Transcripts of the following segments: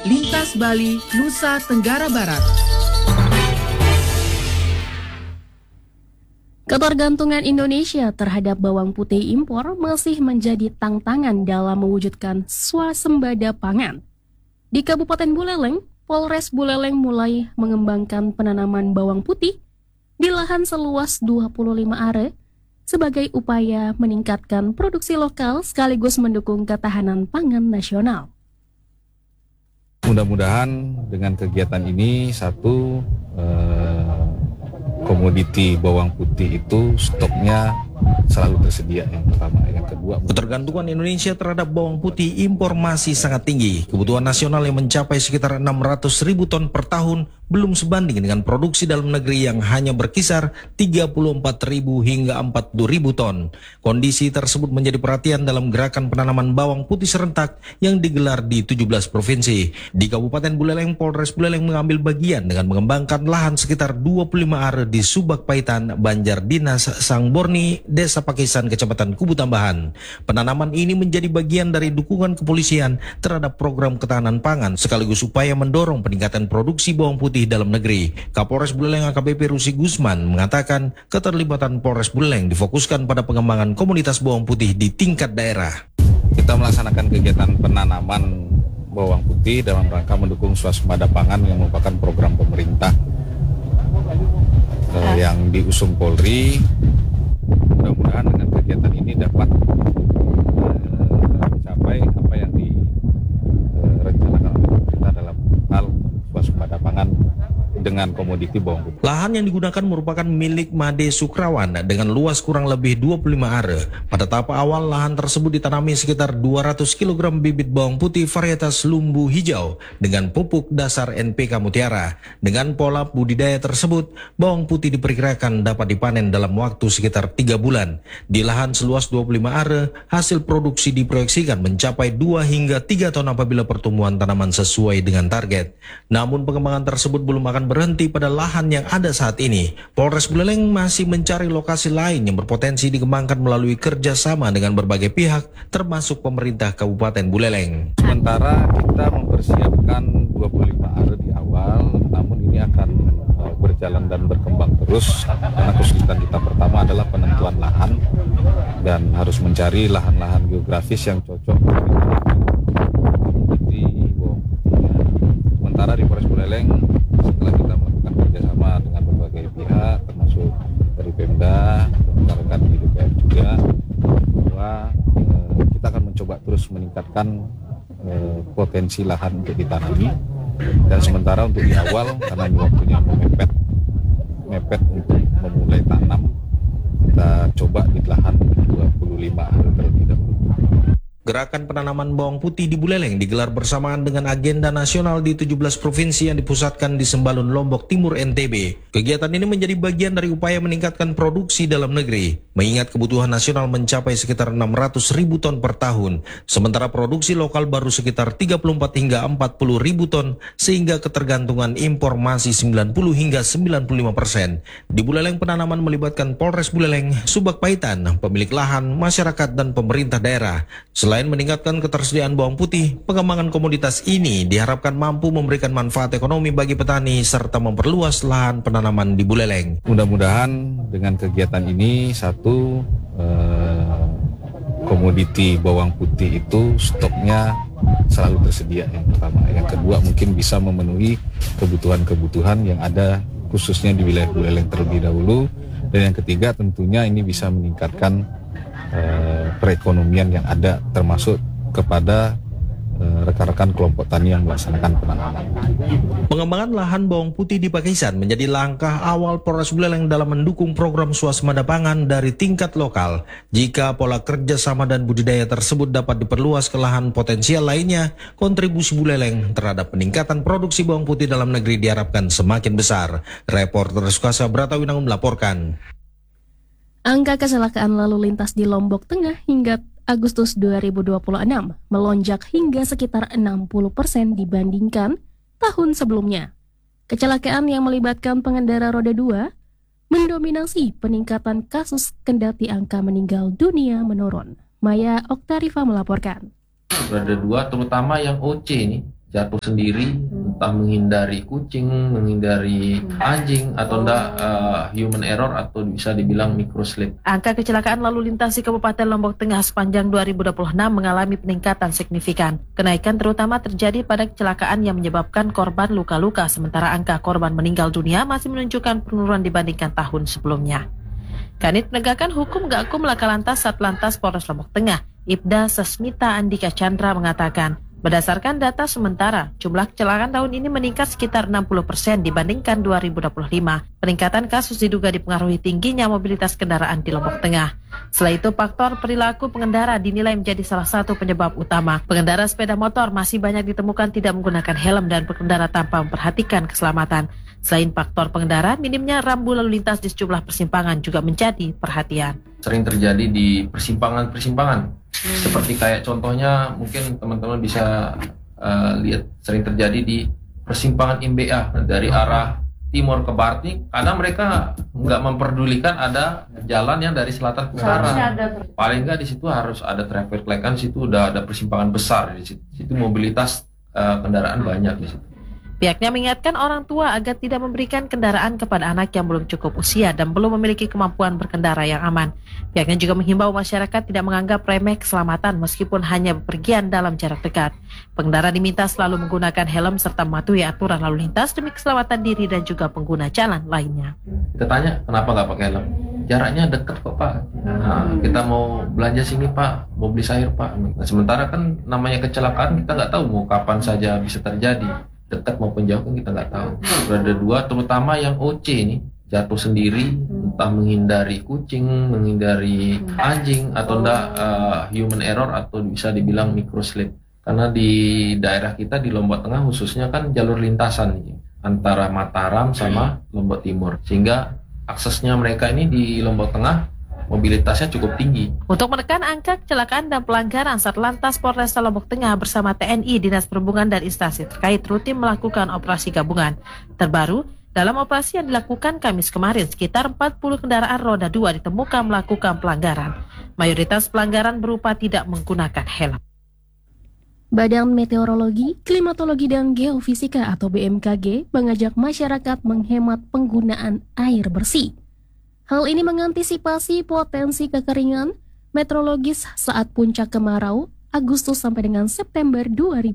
Lintas Bali, Nusa Tenggara Barat. Ketergantungan Indonesia terhadap bawang putih impor masih menjadi tantangan dalam mewujudkan swasembada pangan. Di Kabupaten Buleleng, Polres Buleleng mulai mengembangkan penanaman bawang putih di lahan seluas 25 are sebagai upaya meningkatkan produksi lokal sekaligus mendukung ketahanan pangan nasional. Mudah-mudahan dengan kegiatan ini komoditi bawang putih itu stoknya selalu tersedia, yang pertama. Yang kedua, ketergantungan Indonesia terhadap bawang putih impor masih sangat tinggi. Kebutuhan nasional yang mencapai sekitar 600.000 ton per tahun belum sebanding dengan produksi dalam negeri yang hanya berkisar 34.000 hingga 40.000 ton. Kondisi tersebut menjadi perhatian dalam gerakan penanaman bawang putih serentak yang digelar di 17 provinsi. Di Kabupaten Buleleng, Polres Buleleng mengambil bagian dengan mengembangkan lahan sekitar 25 are di Subak Paitan, Banjar Dinas, Sangborni, Desa Pakisan, Kecamatan Kubu Tambahan. Penanaman ini menjadi bagian dari dukungan kepolisian terhadap program ketahanan pangan sekaligus upaya mendorong peningkatan produksi bawang putih dalam negeri. Kapolres Buleleng AKBP Rusi Gusman mengatakan keterlibatan Polres Buleleng difokuskan pada pengembangan komunitas bawang putih di tingkat daerah. Kita melaksanakan kegiatan penanaman bawang putih dalam rangka mendukung swasembada pangan yang merupakan program pemerintah yang diusung Polri. Mudah-mudahan dengan kegiatan ini dapat mencapai apa yang direncanakan oleh pemerintah dalam hal swasembada pangan dengan komoditi bawang putih. Lahan yang digunakan merupakan milik Made Sukrawan dengan luas kurang lebih 25 are. Pada tahap awal, lahan tersebut ditanami sekitar 200 kg bibit bawang putih varietas lumbu hijau dengan pupuk dasar NPK Mutiara. Dengan pola budidaya tersebut, bawang putih diperkirakan dapat dipanen dalam waktu sekitar 3 bulan. Di lahan seluas 25 are, hasil produksi diproyeksikan mencapai 2 hingga 3 ton apabila pertumbuhan tanaman sesuai dengan target. Namun pengembangan tersebut belum akan berhenti pada lahan yang ada saat ini. Polres Buleleng masih mencari lokasi lain yang berpotensi dikembangkan melalui kerjasama dengan berbagai pihak, termasuk pemerintah Kabupaten Buleleng. Sementara kita mempersiapkan 25 are di awal, namun ini akan berjalan dan berkembang terus karena kesulitan kita pertama adalah penentuan lahan dan harus mencari lahan-lahan geografis yang cocok. Sementara di Polres Buleleng, setelah kita melakukan kerjasama dengan berbagai pihak, termasuk dari Pemda, rekan-rekan di DPR juga, bahwa kita akan mencoba terus meningkatkan potensi lahan untuk ditanami. Dan sementara untuk di awal, karena ini waktunya mepet untuk memulai tanam, kita coba di lahan 25 are terlebih dahulu. Gerakan penanaman bawang putih di Buleleng digelar bersamaan dengan agenda nasional di 17 provinsi yang dipusatkan di Sembalun, Lombok Timur, NTB. Kegiatan ini menjadi bagian dari upaya meningkatkan produksi dalam negeri, mengingat kebutuhan nasional mencapai sekitar 600.000 ton per tahun, sementara produksi lokal baru sekitar 34 hingga 40.000 ton, sehingga ketergantungan impor masih 90 hingga 95%. Di Buleleng, penanaman melibatkan Polres Buleleng, Subak Paitan, pemilik lahan, masyarakat, dan pemerintah daerah. Selain meningkatkan ketersediaan bawang putih, pengembangan komoditas ini diharapkan mampu memberikan manfaat ekonomi bagi petani serta memperluas lahan penanaman di Buleleng. Mudah-mudahan dengan kegiatan ini komoditi bawang putih itu stoknya selalu tersedia, yang pertama. Yang kedua, mungkin bisa memenuhi kebutuhan-kebutuhan yang ada khususnya di wilayah Buleleng terlebih dahulu. Dan yang ketiga, tentunya ini bisa meningkatkan perekonomian yang ada, termasuk kepada rekan-rekan kelompok tani yang melaksanakan penanaman. Pengembangan lahan bawang putih di Pakisan menjadi langkah awal Polres Buleleng dalam mendukung program swasembada pangan dari tingkat lokal. Jika pola kerjasama dan budidaya tersebut dapat diperluas ke lahan potensial lainnya, kontribusi Buleleng terhadap peningkatan produksi bawang putih dalam negeri diharapkan semakin besar. Reporter Sukasa Bratawinangun melaporkan. Angka kecelakaan lalu lintas di Lombok Tengah hingga Agustus 2026 melonjak hingga sekitar 60% dibandingkan tahun sebelumnya. Kecelakaan yang melibatkan pengendara roda 2 mendominasi peningkatan kasus kendati angka meninggal dunia menurun. Maya Oktarifa melaporkan. Roda 2 terutama yang OC ini jatuh sendiri, entah menghindari kucing, menghindari anjing, atau human error atau bisa dibilang microslip. Angka kecelakaan lalu lintas di Kabupaten Lombok Tengah sepanjang 2026 mengalami peningkatan signifikan. Kenaikan terutama terjadi pada kecelakaan yang menyebabkan korban luka-luka, sementara angka korban meninggal dunia masih menunjukkan penurunan dibandingkan tahun sebelumnya. Kanit Penegakan Hukum Gakum Lakalantas Satlantas Polres Lombok Tengah, Ibda Sesmita Andika Chandra mengatakan, berdasarkan data sementara, jumlah kecelakaan tahun ini meningkat sekitar 60% dibandingkan 2025. Peningkatan kasus diduga dipengaruhi tingginya mobilitas kendaraan di Lombok Tengah. Selain itu, faktor perilaku pengendara dinilai menjadi salah satu penyebab utama. Pengendara sepeda motor masih banyak ditemukan tidak menggunakan helm dan berkendara tanpa memperhatikan keselamatan. Selain faktor pengendara, minimnya rambu lalu lintas di sejumlah persimpangan juga menjadi perhatian. Sering terjadi di persimpangan-persimpangan. Seperti kayak contohnya mungkin teman-teman bisa lihat sering terjadi di persimpangan MBA dari arah timur ke barat nih, karena mereka nggak memperdulikan ada jalan yang dari selatan ke utara. Paling nggak di situ harus ada traffic light, kan situ udah ada persimpangan besar di situ mobilitas kendaraan banyak di situ. Pihaknya mengingatkan orang tua agar tidak memberikan kendaraan kepada anak yang belum cukup usia dan belum memiliki kemampuan berkendara yang aman. Pihaknya juga menghimbau masyarakat tidak menganggap remeh keselamatan meskipun hanya bepergian dalam jarak dekat. Pengendara diminta selalu menggunakan helm serta mematuhi aturan lalu lintas demi keselamatan diri dan juga pengguna jalan lainnya. Kita tanya, kenapa nggak pakai helm? Jaraknya dekat kok Pak. Nah, kita mau belanja sini Pak, mau beli sayur Pak. Nah, sementara kan namanya kecelakaan kita nggak tahu mau kapan saja bisa terjadi. Dekat maupun jauh kan kita nggak tahu. Ada dua, terutama yang OC ini jatuh sendiri, entah menghindari kucing, menghindari anjing, atau human error atau bisa dibilang microslip. Karena di daerah kita di Lombok Tengah khususnya kan jalur lintasan antara Mataram sama Lombok Timur, sehingga aksesnya mereka ini di Lombok Tengah mobilitasnya cukup tinggi. Untuk menekan angka kecelakaan dan pelanggaran, Satlantas Polresta Lombok Tengah bersama TNI, Dinas Perhubungan dan instansi terkait rutin melakukan operasi gabungan. Terbaru, dalam operasi yang dilakukan Kamis kemarin, sekitar 40 kendaraan roda 2 ditemukan melakukan pelanggaran. Mayoritas pelanggaran berupa tidak menggunakan helm. Badan Meteorologi, Klimatologi dan Geofisika atau BMKG mengajak masyarakat menghemat penggunaan air bersih. Hal ini mengantisipasi potensi kekeringan meteorologis saat puncak kemarau Agustus sampai dengan September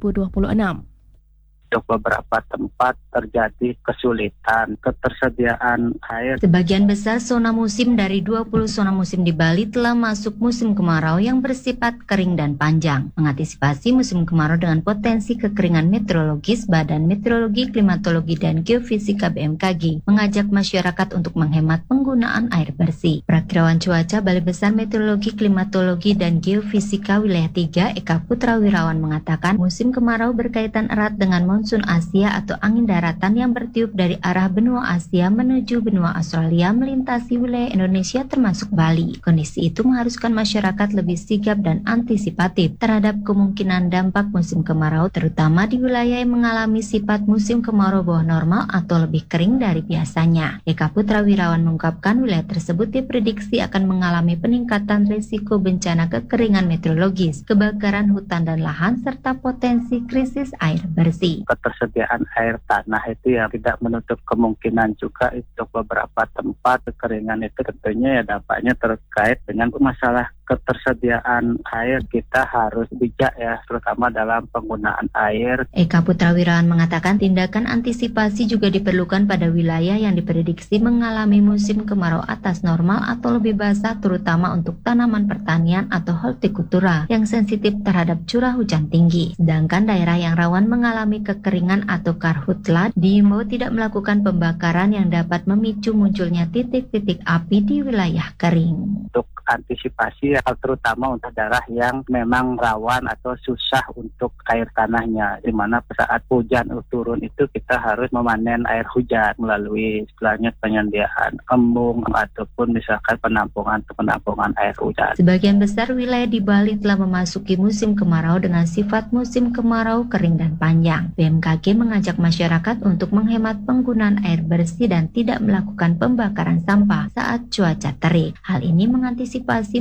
2026. Untuk beberapa tempat terjadi kesulitan ketersediaan air. Sebagian besar zona musim dari 20 zona musim di Bali telah masuk musim kemarau yang bersifat kering dan panjang. Mengantisipasi musim kemarau dengan potensi kekeringan meteorologis, Badan Meteorologi, Klimatologi dan Geofisika BMKG mengajak masyarakat untuk menghemat penggunaan air bersih. Perakirawan cuaca Balai Besar Meteorologi, Klimatologi dan Geofisika Wilayah 3 Eka Putra Wirawan mengatakan musim kemarau berkaitan erat dengan monsun Asia atau angin daratan yang bertiup dari arah benua Asia menuju benua Australia melintasi wilayah Indonesia termasuk Bali. Kondisi itu mengharuskan masyarakat lebih sigap dan antisipatif terhadap kemungkinan dampak musim kemarau, terutama di wilayah yang mengalami sifat musim kemarau bawah normal atau lebih kering dari biasanya. Eka Putra Wirawan mengungkapkan wilayah tersebut diprediksi akan mengalami peningkatan risiko bencana kekeringan meteorologis, kebakaran hutan dan lahan, serta potensi krisis air bersih. Ketersediaan air tanah itu yang tidak menutup kemungkinan juga untuk beberapa tempat kekeringan itu tentunya ya dampaknya terkait dengan masalah ketersediaan air. Kita harus bijak ya, terutama dalam penggunaan air. Eka Putra Wirawan mengatakan tindakan antisipasi juga diperlukan pada wilayah yang diprediksi mengalami musim kemarau atas normal atau lebih basah, terutama untuk tanaman pertanian atau hortikultura yang sensitif terhadap curah hujan tinggi. Sedangkan daerah yang rawan mengalami kekeringan atau karhutla diimbau tidak melakukan pembakaran yang dapat memicu munculnya titik-titik api di wilayah kering. Untuk antisipasi terutama untuk daerah yang memang rawan atau susah untuk air tanahnya, di mana saat hujan turun itu kita harus memanen air hujan melalui istilahnya penyediaan embung ataupun misalkan penampungan air hujan. Sebagian besar wilayah di Bali telah memasuki musim kemarau dengan sifat musim kemarau kering dan panjang. BMKG mengajak masyarakat untuk menghemat penggunaan air bersih dan tidak melakukan pembakaran sampah saat cuaca terik. Hal ini mengantisipasi munculnya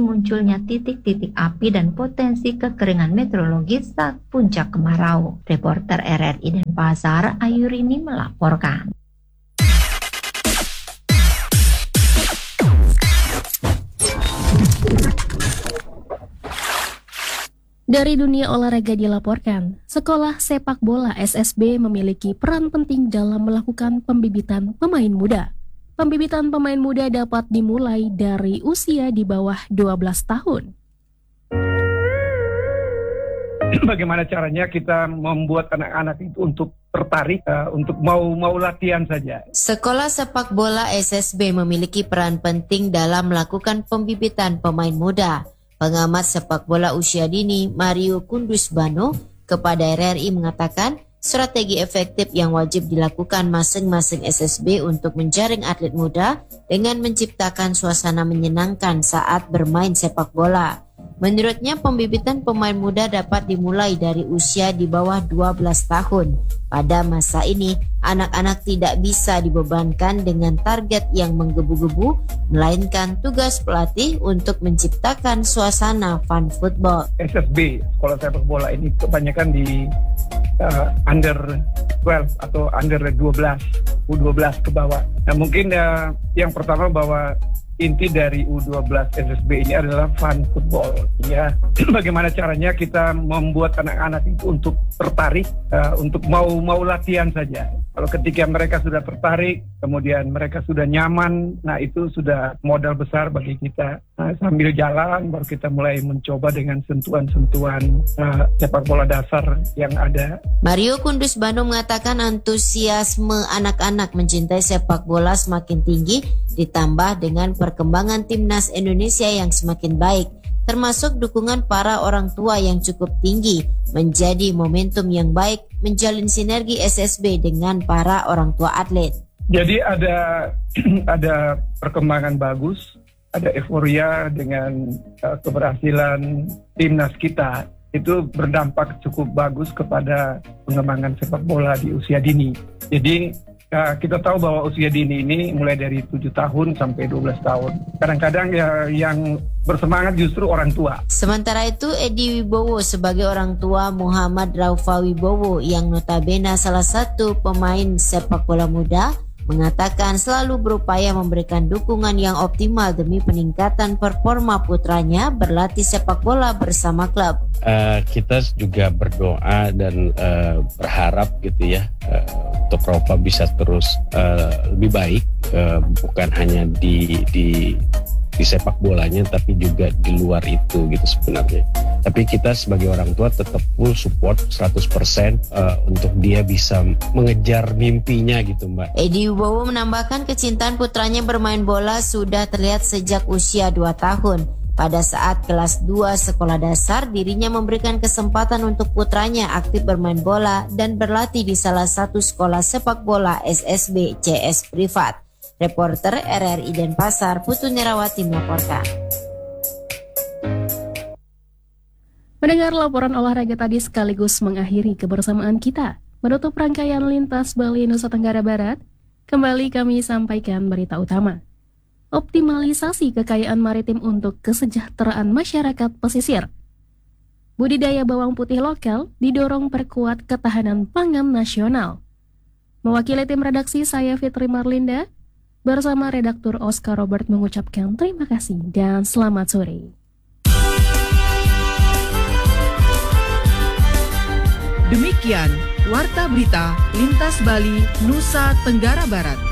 adanya titik-titik api dan potensi kekeringan meteorologis saat puncak kemarau. Reporter RRI Denpasar, Ayurini melaporkan. Dari dunia olahraga dilaporkan, sekolah sepak bola SSB memiliki peran penting dalam melakukan pembibitan pemain muda. Pembibitan pemain muda dapat dimulai dari usia di bawah 12 tahun. Bagaimana caranya kita membuat anak-anak itu untuk tertarik, untuk mau latihan saja. Sekolah sepak bola SSB memiliki peran penting dalam melakukan pembibitan pemain muda. Pengamat sepak bola usia dini Mario Kundus Bano kepada RRI mengatakan strategi efektif yang wajib dilakukan masing-masing SSB untuk menjaring atlet muda dengan menciptakan suasana menyenangkan saat bermain sepak bola. Menurutnya pembibitan pemain muda dapat dimulai dari usia di bawah 12 tahun. Pada masa ini, anak-anak tidak bisa dibebankan dengan target yang menggebu-gebu, melainkan tugas pelatih untuk menciptakan suasana fun football. SSB, sekolah sepak bola ini kebanyakan di under 12 atau under 12, U12 ke bawah. Nah mungkin yang pertama bahwa inti dari U12 SSB ini adalah fun football. Ya, bagaimana caranya kita membuat anak-anak itu untuk tertarik, untuk mau latihan saja. Kalau ketika mereka sudah tertarik, kemudian mereka sudah nyaman, nah itu sudah modal besar bagi kita. Nah, sambil jalan, baru kita mulai mencoba dengan sentuhan-sentuhan sepak bola dasar yang ada. Mario Kundus Bandung mengatakan antusiasme anak-anak mencintai sepak bola semakin tinggi, ditambah dengan perkembangan timnas Indonesia yang semakin baik, termasuk dukungan para orang tua yang cukup tinggi, menjadi momentum yang baik menjalin sinergi SSB dengan para orang tua atlet. Jadi ada perkembangan bagus, ada euforia dengan keberhasilan timnas kita. Itu berdampak cukup bagus kepada pengembangan sepak bola di usia dini. Jadi kita tahu bahwa usia dini ini mulai dari 7 tahun sampai 12 tahun. Kadang-kadang yang bersemangat justru orang tua. Sementara itu, Edi Wibowo sebagai orang tua Muhammad Raufa Wibowo yang notabene salah satu pemain sepak bola muda, mengatakan selalu berupaya memberikan dukungan yang optimal demi peningkatan performa putranya berlatih sepak bola bersama klub. Kita juga berdoa dan berharap gitu ya untuk Raufa bisa terus lebih baik, bukan hanya di sepak bolanya tapi juga di luar itu gitu sebenarnya. Tapi kita sebagai orang tua tetap full support 100% untuk dia bisa mengejar mimpinya gitu Mbak. Edi Wibowo menambahkan kecintaan putranya bermain bola sudah terlihat sejak usia 2 tahun. Pada saat kelas 2 sekolah dasar, dirinya memberikan kesempatan untuk putranya aktif bermain bola dan berlatih di salah satu sekolah sepak bola SSB CS privat. Reporter RRI Denpasar, Putu Nerawati melaporkan. Mendengar laporan olahraga tadi sekaligus mengakhiri kebersamaan kita. Menutup rangkaian Lintas Bali Nusa Tenggara Barat, kembali kami sampaikan berita utama. Optimalisasi kekayaan maritim untuk kesejahteraan masyarakat pesisir. Budidaya bawang putih lokal didorong perkuat ketahanan pangan nasional. Mewakili tim redaksi saya Fitri Marlinda, bersama redaktur Oscar Robert mengucapkan terima kasih dan selamat sore. Demikian Warta Berita Lintas Bali Nusa Tenggara Barat.